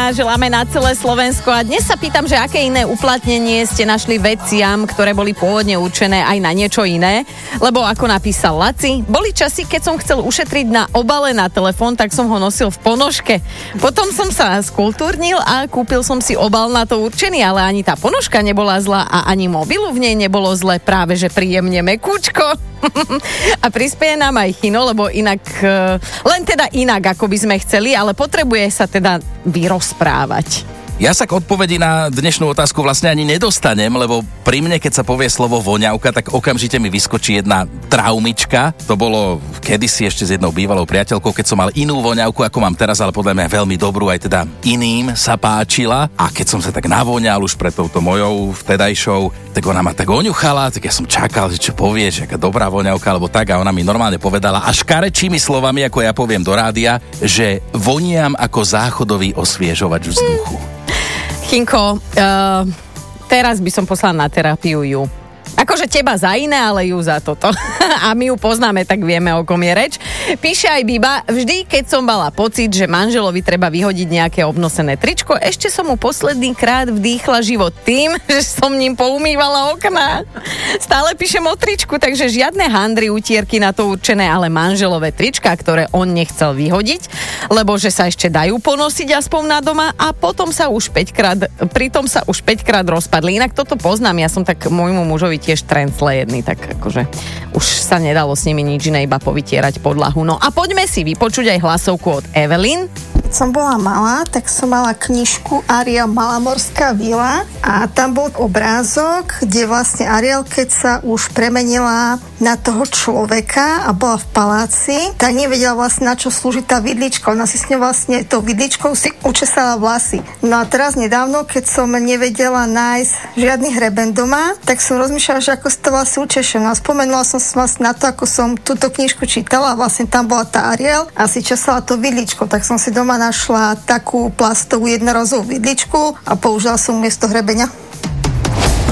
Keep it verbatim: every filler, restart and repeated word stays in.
dňa želáme na celé Slovensko a dnes sa pýtam, že aké iné uplatnenie ste našli veciam, ktoré boli pôvodne určené aj na niečo iné, lebo ako napísal Laci, boli časy, keď som chcel ušetriť na obale na telefón, tak som ho nosil v ponožke. Potom som sa skultúrnil a kúpil som si obal na to určený, ale ani tá ponožka nebola zlá a ani mobilu v nej nebolo zle, práve že príjemne mekúčko. A prispieje nám aj Chino, lebo inak, len teda inak, ako by sme chceli, ale potrebuje sa teda vyrozprávať. Ja sa k odpovedi na dnešnú otázku vlastne ani nedostanem, lebo pri mne, keď sa povie slovo voňavka, tak okamžite mi vyskočí jedna traumička. To bolo kedysi ešte s jednou bývalou priateľkou, keď som mal inú voňavku, ako mám teraz, ale podľa mňa veľmi dobrú, aj teda iným sa páčila. A keď som sa tak navoňal už pred touto mojou vtedajšou, tak ona ma tak oňuchala, tak ja som čakal, že čo povieš, aká dobrá voňavka, alebo tak, a ona mi normálne povedala až karečími slovami, ako ja poviem do rádia, že voniam ako záchodový osviežovač vzduchu. Chinko, uh, teraz by som poslala na terapiu ju. Akože teba za iné, ale ju za toto. A my ju poznáme, tak vieme, o kom je reč. Píše aj Biba, vždy, keď som mala pocit, že manželovi treba vyhodiť nejaké obnosené tričko, ešte som mu posledný krát vdýchla život tým, že som ním poumývala okná. Stále píšem o tričku, takže žiadne handry, utierky na to určené, ale manželové trička, ktoré on nechcel vyhodiť, lebo že sa ešte dajú ponosiť aspoň na doma a potom sa už päťkrát, pritom sa už päťkrát rozpadli. Inak toto poznám, ja som tak môjmu mužovi tiež trencle jedný, tak akože už sa nedalo s nimi nič iné, iba povytierať podlahu. No a poďme si vypočuť aj hlasovku od Evelyn. Keď som bola malá, tak som mala knižku Ariel Malamorská vila a tam bol obrázok, kde vlastne Ariel, keď sa už premenila na toho človeka a bola v paláci, tak nevedela vlastne, na čo slúži tá vidlička. Ona si s ňou vlastne, tou vidličkou si učesala vlasy. No a teraz nedávno, keď som nevedela nájsť žiadny hreben doma, tak som rozmýšľala, že ako si to vlastne učešem. A spomenula som si vlastne na to, ako som túto knižku čítala a vlastne tam bola tá Ariel a si česala to vidličko, tak som si doma našla takú plastovú jednorazovú vidličku a použila som miesto hrebenia.